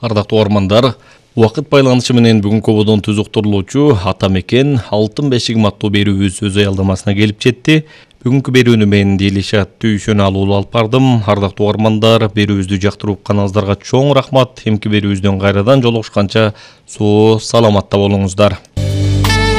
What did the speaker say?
Ардактуу угармандар, убакыт байланышы менен бүгүнкү ободон түз уктурулуучу Ата мекен алтын бешигим аттуу берүүбүз өз аялдамасына келип жетти. Бүгүнкү берүүнү мен Делишат Түйшөн алуулу алып бардым. Ардактуу угармандар, берүүбүздү жактырып укканыңыздарга чоң рахмат. Эмки берүүбүздөн кайрадан жолугушканча соо саламатта болуңуздар.